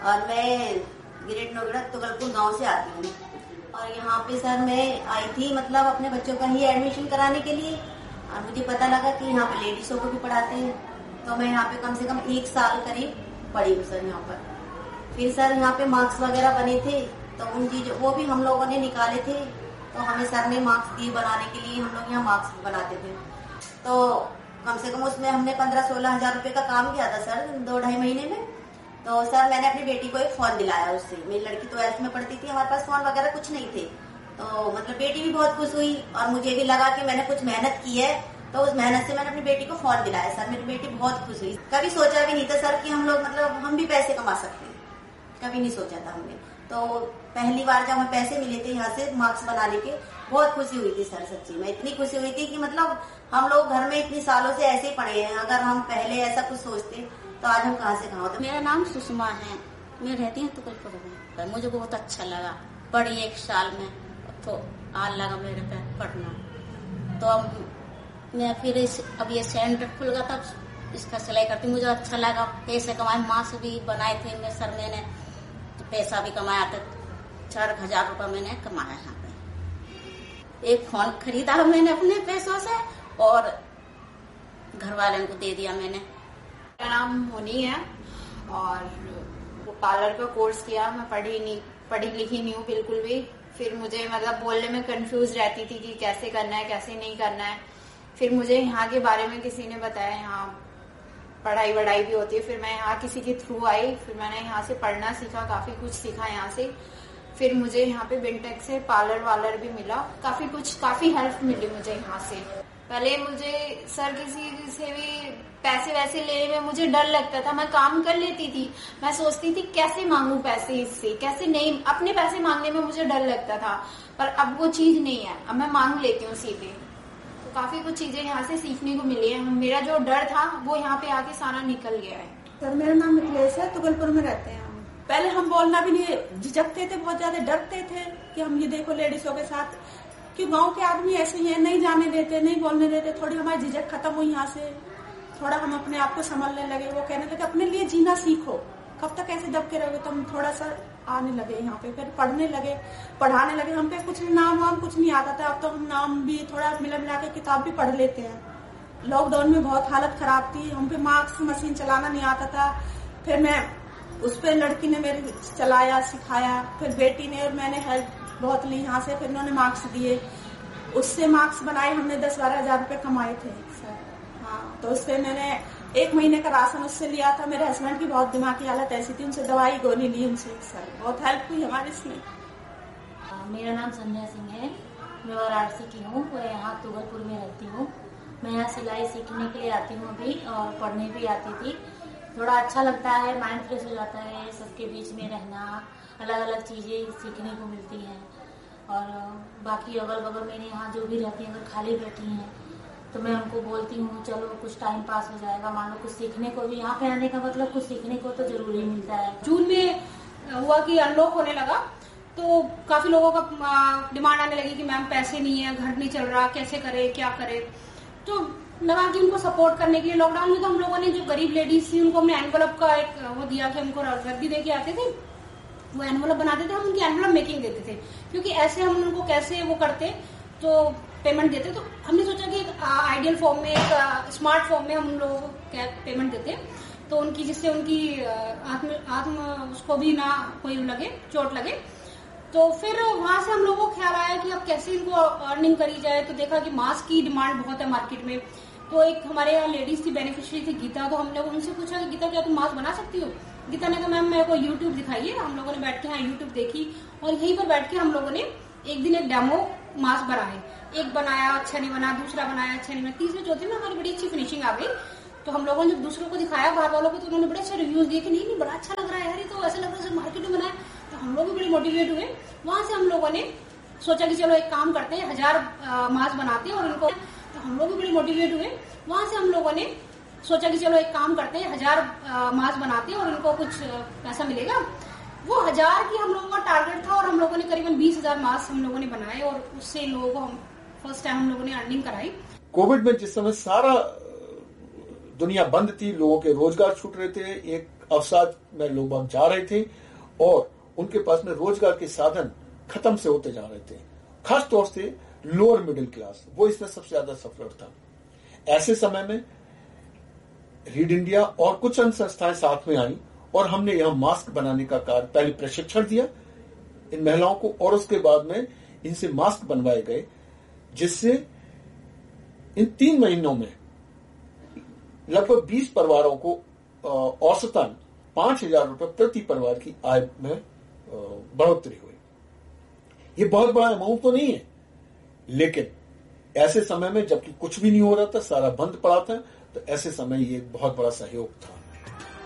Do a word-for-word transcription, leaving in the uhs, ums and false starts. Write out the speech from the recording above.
और मैं ग्रेड नोएडा तुगलपुर गांव से आती हूँ। और यहाँ पे सर मैं आई थी मतलब अपने बच्चों का ही एडमिशन कराने के लिए, और मुझे पता लगा कि यहाँ पे लेडीजों को भी पढ़ाते हैं, तो मैं यहाँ पे कम से कम एक साल करीब पढ़ी हूँ सर यहाँ पर। फिर सर यहाँ पे मार्क्स वगैरह बने थे, तो उन चीजों वो भी हम लोगों ने निकाले थे, तो हमें सर ने मार्क्स दिए बनाने के लिए। हम लोग यहाँ मार्क्स बनाते थे, तो कम से कम उसमें हमने पंद्रह सोलह हजार रुपए का काम किया था सर दो ढाई महीने में। तो सर मैंने अपनी बेटी को एक फोन दिलाया उससे। मेरी लड़की ट्वेल्थ में पढ़ती थी, हमारे पास फोन वगैरह कुछ नहीं थे, तो मतलब बेटी भी बहुत खुश हुई और मुझे भी लगा कि मैंने कुछ मेहनत की है, तो उस मेहनत से मैंने अपनी बेटी को फोन दिलाया सर। मेरी बेटी बहुत खुश हुई। कभी सोचा भी नहीं था सर कि हम लोग मतलब हम भी पैसे कमा सकते हैं, कभी नहीं सोचा था हमने। तो पहली बार जब हमें पैसे मिले थे यहाँ से मार्क्स बनाने के, बहुत खुशी हुई थी सर। सच्ची में इतनी खुशी हुई थी कि मतलब हम लोग घर में इतनी सालों से ऐसे ही पढ़े हैं, अगर हम पहले ऐसा कुछ सोचते तो आज हम कहाँ से कहाँ होते। मेरा नाम सुषमा है, मैं रहती हूँ तुगलपुर में। मुझे बहुत अच्छा लगा, पढ़ी एक साल में तो आल लगा मेरे पे पढ़ना। तो अब मैं फिर इस अब ये सेंटर खुल गया, तब इसका सिलाई करती, मुझे अच्छा लगा। पैसे कमाए, मास्क भी बनाए थे मैं सर, मैंने तो पैसा भी कमाया था, चार हजार रुपया मैंने कमाया यहाँ पे। एक फोन खरीदा मैंने अपने पैसों से और घर वाले को दे दिया मैंने। मेरा नाम मोनी है और वो पार्लर का कोर्स किया। मैं पढ़ी नहीं पढ़ी लिखी नहीं हूँ बिल्कुल भी। फिर मुझे मतलब बोलने में कंफ्यूज रहती थी कि कैसे करना है कैसे नहीं करना है। फिर मुझे यहाँ के बारे में किसी ने बताया, यहाँ पढ़ाई वढ़ाई भी होती है। फिर मैं यहाँ किसी के थ्रू आई, फिर मैंने यहाँ से पढ़ना सीखा, काफी कुछ सीखा यहाँ से। फिर मुझे यहाँ पे बिनटेक से पार्लर वालर भी मिला, काफी कुछ काफी हेल्प मिली मुझे यहाँ से। पहले मुझे सर किसी से भी पैसे वैसे लेने में मुझे डर लगता था। मैं काम कर लेती थी, मैं सोचती थी कैसे मांगू पैसे इससे, कैसे नहीं, अपने पैसे मांगने में मुझे डर लगता था। पर अब वो चीज नहीं है, अब मैं मांग लेती हूँ सीधे। तो काफी कुछ चीजें यहाँ से सीखने को मिली है। मेरा जो डर था वो यहाँ पे आके सारा निकल गया है। सर मेरा नाम मिथिलेश है, तुगलपुर में रहते हैं हम। पहले हम बोलना भी नहीं, झिझकते थे, बहुत ज्यादा डरते थे कि हम ये देखो लेडीजों के साथ, कि गांव के आदमी ऐसे ही है, नहीं जाने देते, नहीं बोलने देते। थोड़ी हमारी झिझक खत्म हुई यहाँ से, थोड़ा हम अपने आप को संभालने लगे। वो कहने लगे अपने लिए जीना सीखो, कब तक ऐसे दब के रहोगे। तो हम थोड़ा सा आने लगे यहाँ पे, फिर पढ़ने लगे, पढ़ाने लगे। हम पे कुछ नाम वाम कुछ नहीं आता था, अब तो हम नाम भी थोड़ा मिला मिला के किताब भी पढ़ लेते हैं। लॉकडाउन में बहुत हालत खराब थी, हम पे मार्क्स मशीन चलाना नहीं आता था। फिर मैं उस पर लड़की ने मेरे चलाया सिखाया, फिर बेटी ने और मैंने हेल्प बहुत ली यहाँ से। फिर उन्होंने मार्क्स दिए, उससे मार्क्स बनाए, हमने दस बारह हजार रुपए कमाए थे सर। हाँ, तो उससे मैंने एक महीने का राशन उससे लिया था। मेरे हस्बैंड की बहुत दिमाग की हालत ऐसी थी, उनसे दवाई गोली ली उनसे सर, बहुत हेल्प हुई हमारे इसमें। मेरा नाम संध्या सिंह है, मैं वाराणसी की हूँ, मैं यहाँ तुगलपुर में रहती हूँ। मैं यहाँ सिलाई सीखने के लिए आती हूँ अभी, और पढ़ने भी आती थी। थोड़ा अच्छा लगता है, माइंड फ्रेश हो जाता है, सबके बीच में रहना, अलग अलग चीजें सीखने को मिलती हैं। और बाकी अगल बगल मेरे यहाँ जो भी रहती हैं, अगर खाली बैठी हैं तो मैं उनको बोलती हूँ चलो कुछ टाइम पास हो जाएगा, मान लो कुछ सीखने को भी। यहाँ पे आने का मतलब कुछ सीखने को तो जरूरी मिलता है। जून में हुआ कि अनलॉक होने लगा, तो काफी लोगों का डिमांड आने लगी कि मैम पैसे नहीं है, घर नहीं चल रहा, कैसे करे क्या करे। तो लगा कि उनको सपोर्ट करने के लिए लॉकडाउन में तो हम लोगों ने जो गरीब लेडीज थी उनको हमने एनवलप का एक वो दिया कि हमको रद्दी दे के आते थे, वो एनवलप बनाते थे, हम उनकी एनवलप मेकिंग देते थे। क्योंकि ऐसे हम उनको कैसे वो करते तो पेमेंट देते, तो हमने सोचा कि एक आइडियल फॉर्म में, एक स्मार्ट फॉर्म में हम उन लोगों को पेमेंट देते, तो उनकी जिससे उनकी आत्म आत्म उसको भी ना कोई लगे, चोट लगे। तो फिर वहां से हम लोगों को ख्याल आया कि अब कैसे इनको अर्निंग करी जाए। तो देखा कि मास्क की डिमांड बहुत है मार्केट में। तो एक हमारे यहाँ लेडीज थी, बेनिफिशियरी थी गीता, तो हम लोग उनसे पूछा कि गीता क्या तुम मास्क बना सकती हो? गीता ने कहा मैम मेरे को यूट्यूब दिखाइए। हम लोगों ने बैठ के यहाँ यूट्यूब देखी और यहीं पर बैठ के हम लोगों ने एक दिन एक डेमो मास्क बनाए। एक बनाया, अच्छा नहीं बना, दूसरा बनाया, अच्छा नहीं बना, तीसरे चौथे में हमारी बड़ी अच्छी फिनिशिंग आ गई। तो हम लोगों ने जब दूसरों को दिखाया बाहर वालों को, तो उन्होंने बड़े अच्छे रिव्यूज दिए कि नहीं नहीं बड़ा अच्छा लग रहा है यार, ये तो ऐसा लग रहा है मार्केट में बनाया। तो हम लोग भी बड़े मोटिवेट हुए। वहां से हम लोगों ने सोचा कि चलो एक काम करते हैं, हजार मास्क बनाते हैं और उनको, तो हम लोग भी बड़े मोटिवेट हुए। वहां से हम लोगों ने सोचा कि चलो एक काम करते हैं, हजार मास्क बनाते हैं और उनको कुछ पैसा मिलेगा। वो हजार की हम लोगों का टारगेट था और हम लोगों ने करीबन बीस हजार मास्क हम लोगों ने बनाए और उससे लोगों को हम फर्स्ट टाइम हम लोगों ने अर्निंग कराई। कोविड में जिस समय सारा दुनिया बंद थी, लोगों के रोजगार छूट रहे थे, एक अवसाद में लोग बाग जा रहे थे और उनके पास में रोजगार के साधन खत्म से होते जा रहे थे, खास तौर से लोअर मिडिल क्लास, वो इसमें सबसे ज्यादा सफर था। ऐसे समय में रीड इंडिया और कुछ अन्य संस्थाएं साथ में आई और हमने यहां मास्क बनाने का कार्य पहले प्रशिक्षण दिया इन महिलाओं को और उसके बाद में इनसे मास्क बनवाए गए, जिससे इन तीन महीनों में लगभग बीस परिवारों को औसतन पांच हजार रुपए प्रति परिवार की आय में बढ़ोतरी हुई। ये बहुत बड़ा अमाउंट तो नहीं है, लेकिन ऐसे समय में जबकि कुछ भी नहीं हो रहा था, सारा बंद पड़ा था, तो ऐसे समय ये बहुत बड़ा सहयोग था।